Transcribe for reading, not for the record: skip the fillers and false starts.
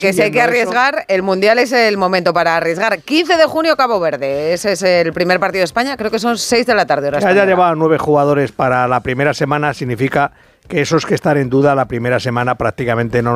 Que si hay que arriesgar, el Mundial es el momento para arriesgar. 15 de junio, Cabo Verde. Ese es el primer partido de España. Creo que son 6 de la tarde. Que haya llevado 9 jugadores para la primera semana significa que esos que están en duda la primera semana prácticamente no